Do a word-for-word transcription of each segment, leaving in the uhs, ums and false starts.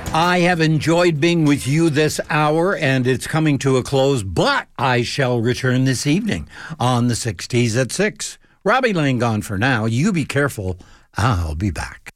I have enjoyed being with you this hour, and it's coming to a close, but I shall return this evening on the sixties at six. Robbie Lane gone for now. You be careful. I'll be back.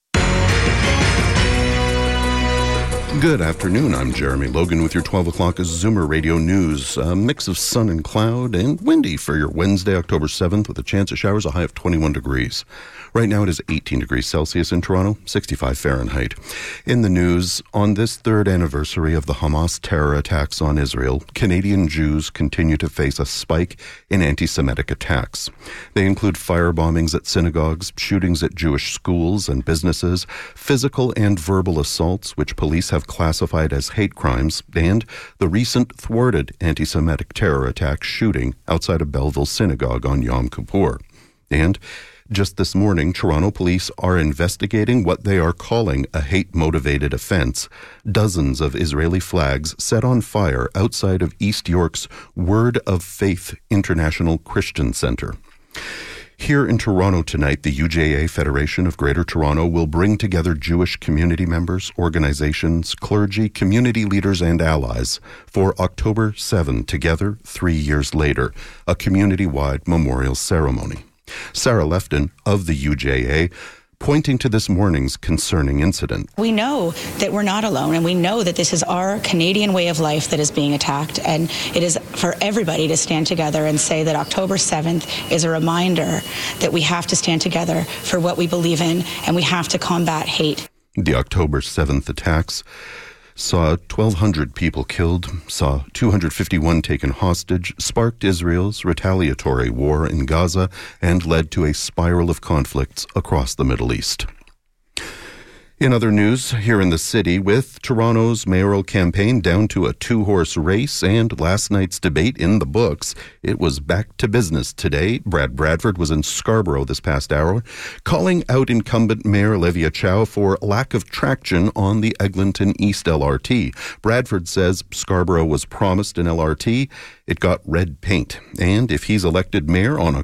Good afternoon. I'm Jeremy Logan with your twelve o'clock Zoomer Radio News. A mix of sun and cloud and windy for your Wednesday, October seventh, with a chance of showers, a high of twenty-one degrees. Right now it is eighteen degrees Celsius in Toronto, sixty-five Fahrenheit. In the news, on this third anniversary of the Hamas terror attacks on Israel, Canadian Jews continue to face a spike in anti-Semitic attacks. They include fire bombings at synagogues, shootings at Jewish schools and businesses, physical and verbal assaults, which police have classified as hate crimes, and the recent thwarted anti-Semitic terror attack shooting outside of Belleville Synagogue on Yom Kippur. And just this morning, Toronto police are investigating what they are calling a hate-motivated offense. Dozens of Israeli flags set on fire outside of East York's Word of Faith International Christian Centre. Here in Toronto tonight, the U J A Federation of Greater Toronto will bring together Jewish community members, organizations, clergy, community leaders, and allies for October seventh, Together Three Years Later, a community-wide memorial ceremony. Sarah Lefton of the U J A, pointing to this morning's concerning incident. We know that we're not alone, and we know that this is our Canadian way of life that is being attacked, and it is for everybody to stand together and say that October seventh is a reminder that we have to stand together for what we believe in, and we have to combat hate. The October seventh attacks saw twelve hundred people killed, saw two hundred fifty-one taken hostage, sparked Israel's retaliatory war in Gaza, and led to a spiral of conflicts across the Middle East. In other news, here in the city, with Toronto's mayoral campaign down to a two-horse race and last night's debate in the books, it was back to business today. Brad Bradford was in Scarborough this past hour, calling out incumbent Mayor Olivia Chow for lack of traction on the Eglinton East L R T. Bradford says Scarborough was promised an L R T. It got red paint. And if he's elected mayor on